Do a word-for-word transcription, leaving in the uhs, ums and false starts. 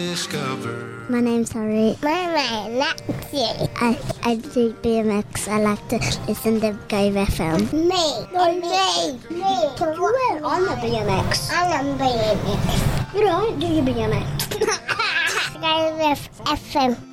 Discover. My name's Harry. My name's Lexi. I, I do B M X. I like to listen to Go F M. Me. No, me. Me. I'm a B M X. I'm a B M X. You don't do your B M X. Go F M.